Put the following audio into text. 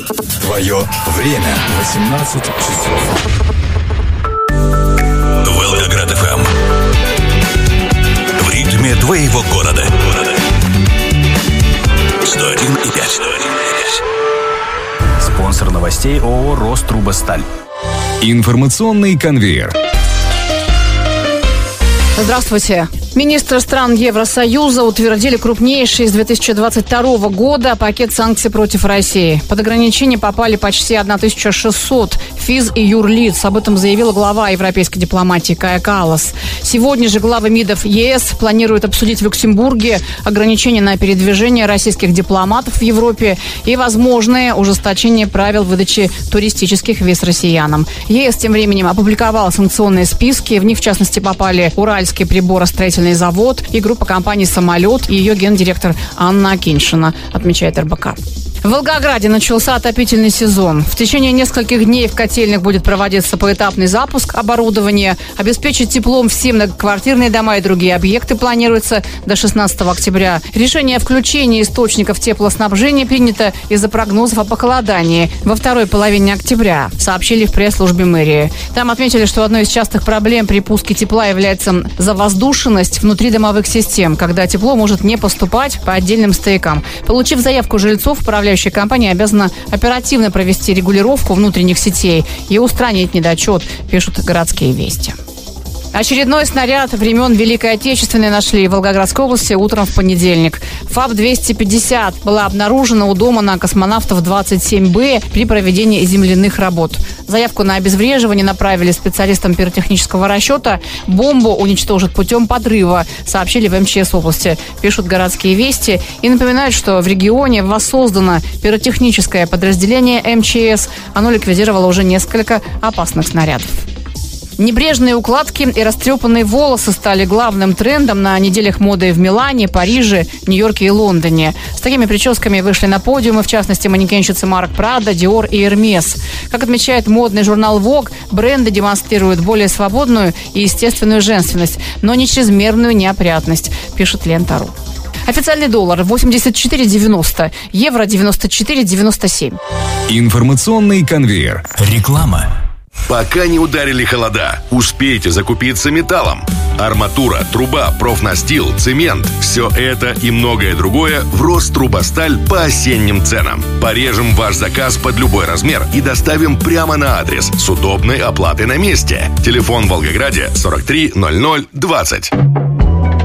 Твое время 18 часов. Волгоград ФМ. В ритме твоего города. 101,5. Спонсор новостей ООО «Рострубосталь». Информационный конвейер. Здравствуйте. Министры стран Евросоюза утвердили крупнейший с 2022 года пакет санкций против России. Под ограничения попали почти 1600 физ- и юрлиц. Об этом заявила глава европейской дипломатии Кая Каллас. Сегодня же главы МИДов ЕС планируют обсудить в Люксембурге ограничения на передвижение российских дипломатов в Европе и возможное ужесточение правил выдачи туристических виз россиянам. ЕС тем временем опубликовал санкционные списки. В них, в частности, попали Уральский приборостроительный завод и группа компаний «Самолет» и ее гендиректор Анна Акиньшина, отмечает РБК. В Волгограде начался отопительный сезон. В течение нескольких дней в котельных будет проводиться поэтапный запуск оборудования. Обеспечить теплом все многоквартирные дома и другие объекты планируется до 16 октября. Решение о включении источников теплоснабжения принято из-за прогнозов о похолодании во второй половине октября, сообщили в пресс-службе мэрии. Там отметили, что одной из частых проблем при пуске тепла является завоздушенность внутридомовых систем, когда тепло может не поступать по отдельным стоякам. Получив заявку жильцов, управляющая компания обязана оперативно провести регулировку внутренних сетей и устранить недочет, пишут «Городские вести». Очередной снаряд времен Великой Отечественной нашли в Волгоградской области утром в понедельник. ФАП-250 была обнаружена у дома на Космонавтов 27Б при проведении земляных работ. Заявку на обезвреживание направили специалистам пиротехнического расчета. Бомбу уничтожат путем подрыва, сообщили в МЧС области, пишут «Городские вести». И напоминают, что в регионе воссоздано пиротехническое подразделение МЧС. Оно ликвидировало уже несколько опасных снарядов. Небрежные укладки и растрепанные волосы стали главным трендом на неделях моды в Милане, Париже, Нью-Йорке и Лондоне. С такими прическами вышли на подиумы, в частности, манекенщицы марок Prada, Dior и Hermes. Как отмечает модный журнал Vogue, бренды демонстрируют более свободную и естественную женственность, но не чрезмерную неопрятность, пишет Лента.ру. Официальный доллар 84,90, евро 94,97. Информационный конвейер. Реклама. Пока не ударили холода, успейте закупиться металлом. Арматура, труба, профнастил, цемент – все это и многое другое в Рострубосталь по осенним ценам. Порежем ваш заказ под любой размер и доставим прямо на адрес с удобной оплатой на месте. Телефон в Волгограде 43 00 20.